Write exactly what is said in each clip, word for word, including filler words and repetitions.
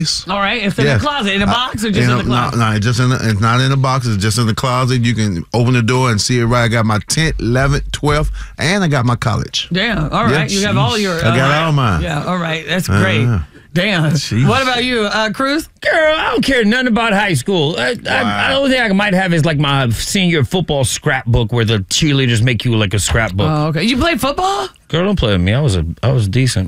All right, it's in Yes. the closet, in a box, or just In in a- the closet? No, no, it's just in the, it's not in the box. It's just in the closet. You can open the door and see it right. I got my tenth, eleventh, twelfth, and I got my college. Damn. All right, Yeah. you have all your. I got uh, all mine. Yeah. All right, that's great. Uh, Damn. What about you, uh, Cruz? Girl, I don't care nothing about high school. I, I, the only thing I might have is like my senior football scrapbook where the cheerleaders make you like a scrapbook. Oh, okay. You play football? Girl, don't play with me. I was a, I was decent.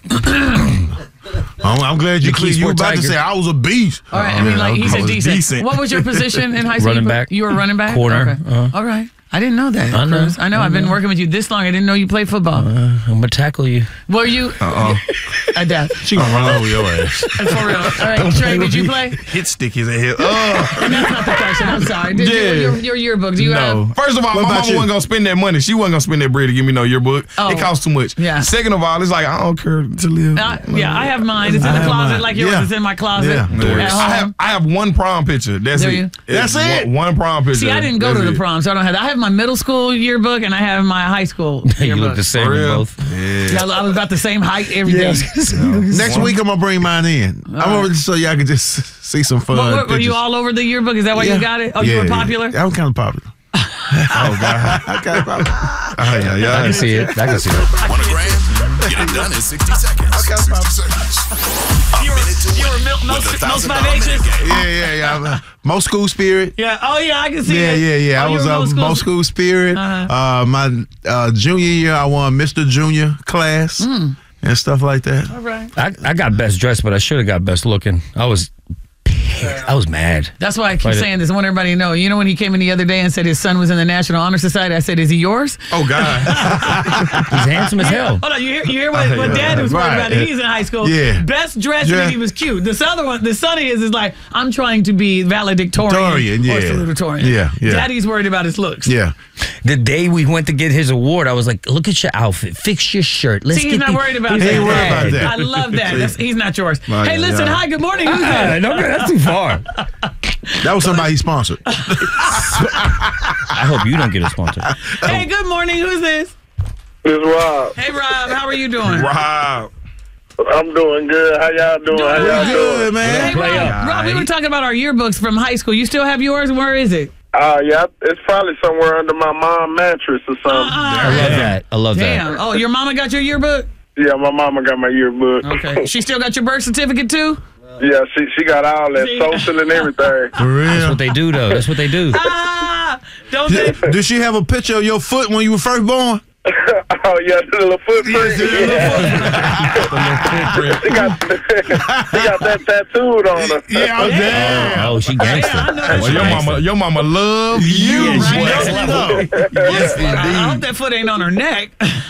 I'm, I'm glad you The clear. You were Keysport about to Tiger. say I was a beast. All right. I mean, like he I said, was decent. decent. What was your position in high school? Running You- back. You were running back. Corner, Okay. uh-huh. All right. I didn't know that. I know. Cruz. I know. I I've been know. working with you this long. I didn't know you played football. Uh, I'm gonna tackle you. Were you? Uh-uh. I doubt. She gonna run over your ass. For real. All right, Trey, did you play? Hit stick his head. Oh. And that's not the question. I'm sorry. Did Yeah. you, your, your yearbook, do you No. have? First of all, What my about mama you? wasn't gonna spend that money. She wasn't gonna spend that bread to give me no yearbook. Oh. It costs too much. Yeah. Second of all, it's like I don't care to live. Uh, yeah, I have mine. It's in I the have closet mine. like yours. Yeah. It's in my closet Yeah. at I home. have I have one prom picture. That's Do it. you? That's It's it? One, one prom picture. See, I didn't go That's to the it. prom, so I don't have that. I have my middle school yearbook and I have my high school yearbook. You look the same For in real? both. Yeah, I was about the same height, everything. Next week I'm gonna bring mine in. I'm over so y'all can just see some fun. But what, were pictures. you all over the yearbook? Is that why Yeah. you got it? Oh, you Yeah, were yeah. popular? I was kind of popular. Oh God. I kind of popular. Oh, yeah, yeah. I can see it. I can see it. Want a grand? Get it done in sixty seconds. sixty seconds. A You were, minute to you were win mil- with most, the most thousand five dollar ages? minute game. Yeah, yeah, yeah. I'm, uh, Most school spirit. Yeah. Oh, yeah, I can see Yeah, it. yeah, yeah. Oh, I you was were a most most school spirit. Uh-huh. Uh, my uh, junior year, I won Mister Junior class Mm. and stuff like that. All right. I, I got best dressed, but I should have got best looking. I was, I was mad. That's why I keep Right. saying this. I want everybody to know. You know when he came in the other day and said his son was in the National Honor Society, I said, is he yours? Oh God. He's handsome as hell. Hold on, you hear, you hear what, what Dad was worried Right. about? He's in high school. Yeah. Best dressed Yeah. and he was cute. This other one, the son is, is like, I'm trying to be valedictorian Victorian, yeah. or salutatorian. Yeah, yeah. Daddy's worried about his looks. Yeah. The day we went to get his award, I was like, "Look at your outfit. Fix your shirt. Let's See, get he's not the- worried about He that. ain't worried about that. I love that. That's, he's not yours. Right, hey, listen. yeah. Hi, good morning. Who's Ah, that? no, that's too far. That was somebody he sponsored. I hope you don't get a sponsor. Hey, good morning. Who's this? It's Rob. Hey, Rob. How are you doing? Wow. I'm doing good. How y'all doing? How Doing y'all Pretty doing? good, man. Hey, Rob. Rob, we were talking about our yearbooks from high school. You still have yours? Where is it? Uh, yeah, it's probably somewhere under my mom mattress or something. I love that. I love Damn. that. Oh, your mama got your yearbook? Yeah, my mama got my yearbook. Okay. She still got your birth certificate too? Yeah, she she got all that See? social and everything. For real. That's what they do, though. That's what they do. Ah! Don't they? Did, did she have a picture of your foot when you were first born? Oh yeah, the little footprint. She got she got that tattooed on her. Yeah, oh, damn. Oh, she Yeah, I gangster. know that's Well, your right. mama, your mama love you. Yeah, she boy. definitely know. Yes, I hope indeed. that foot ain't on her neck.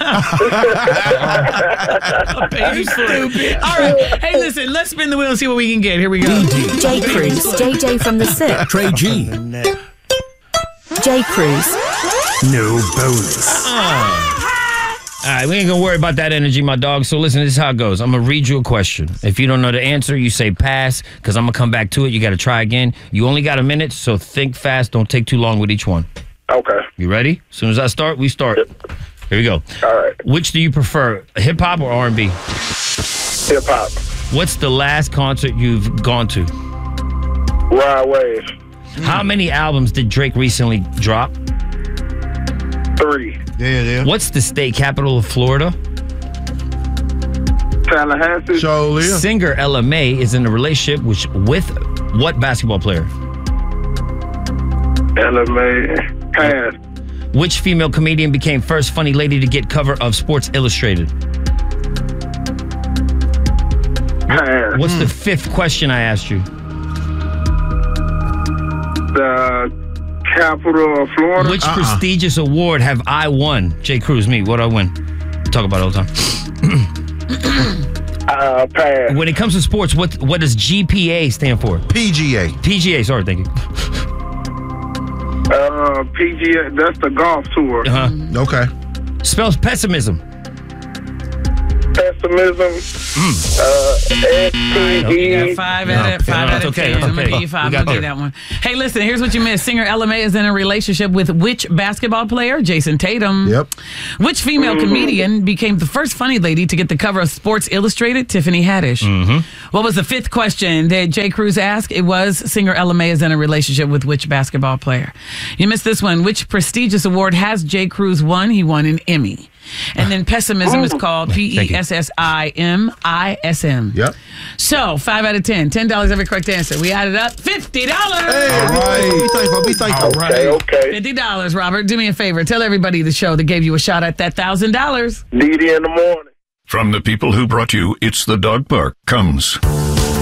Baby foot. All right. Hey, listen, let's spin the wheel and see what we can get. Here we go. J. Cruz, J J from the Sip, Trey G. J. Cruz, No bonus. All right, we ain't gonna worry about that energy, my dog. So listen, this is how it goes. I'm gonna read you a question. If you don't know the answer, you say pass, because I'm gonna come back to it. You gotta try again. You only got a minute, so think fast. Don't take too long with each one. Okay. You ready? As soon as I start, we start. Here we go. All right. Which do you prefer, hip hop or R and B? Hip hop. What's the last concert you've gone to? Ride Wave. How many albums did Drake recently drop? Three. Yeah, yeah. What's the state capital of Florida? Tallahassee. So, Leah. Singer Ella May is in a relationship which, with what basketball player? L M A. Pass. Which female comedian became first funny lady to get cover of Sports Illustrated? Pass. What's the fifth question I asked you? The capital of Florida. Which prestigious award have I won? Jay Cruz, me. What do I win? Talk about it all the time. Uh, pass. When it comes to sports, what what does G P A stand for? P G A. P G A, sorry, thank you. Uh, P G A. That's the golf tour. Uh-huh. Okay. Spells pessimism. S pessimism. Uh, S T You E. got five out of five no, out it's of okay, ten. it's I'm gonna okay. give you five. We I'm got gonna give there. that one. Hey, listen. Here's what you missed. Singer Ella Mai is in a relationship with which basketball player? Jason Tatum. Yep. Which female comedian became the first funny lady to get the cover of Sports Illustrated? Tiffany Haddish. Mm-hmm. What was the fifth question that Jay Cruz asked? It was singer Ella Mai is in a relationship with which basketball player? You missed this one. Which prestigious award has Jay Cruz won? He won an Emmy. And then pessimism is called P E S S I M I S M. Yep. So, five out of ten. ten dollars every correct answer. We added up fifty dollars. Hey, be thankful, be thankful, be thankful. Okay, okay. fifty dollars, Robert. Do me a favor. Tell everybody the show that gave you a shot at that one thousand dollars. D D in the morning. From the people who brought you It's the Dog Park comes